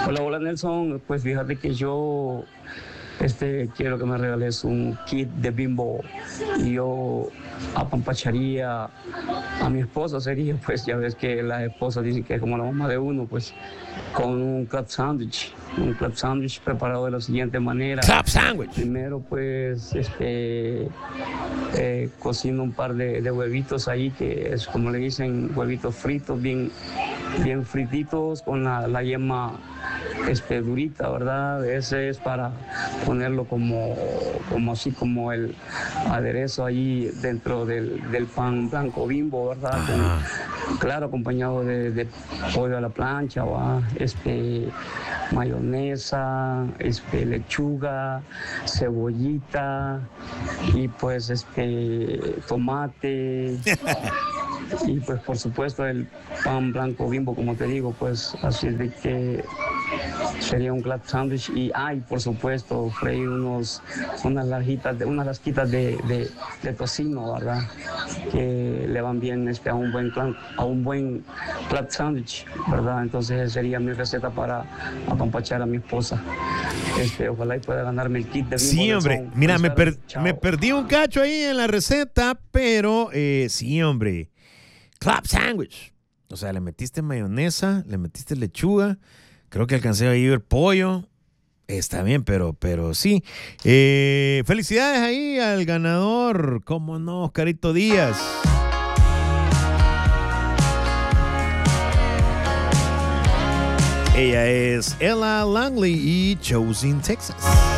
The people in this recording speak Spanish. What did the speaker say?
Hola, hola Nelson, pues fíjate que yo quiero que me regales un kit de Bimbo y yo apampacharía a mi esposa, sería, pues ya ves que las esposas dicen que es como la mamá de uno, pues con un club sandwich preparado de la siguiente manera. Club sandwich. Primero pues cocino un par de huevitos ahí, que es como le dicen, huevitos fritos, bien frititos, con la yema durita, ¿verdad? Ese es para ponerlo como así como el aderezo ahí dentro del pan blanco Bimbo, ¿verdad? Claro, acompañado de pollo a la plancha, ¿va? Mayonesa, lechuga, cebollita y pues tomate. Y pues por supuesto el pan blanco Bimbo, como te digo, pues así de que sería un club sandwich y por supuesto freír unas lasquitas de tocino, ¿verdad? Que le van bien a un buen club sandwich, ¿verdad? Entonces sería mi receta para apampachar a mi esposa. Ojalá y pueda ganarme el kit de Bimbo. Sí, hombre. Mira, me perdí un cacho ahí en la receta, pero sí, hombre. Club sandwich. O sea, le metiste mayonesa, le metiste lechuga. Creo que alcancé a ir pollo. Está bien, pero sí. Felicidades ahí al ganador. ¿Cómo no? Oscarito Díaz. Ella es Ella Langley y Chosin, Texas.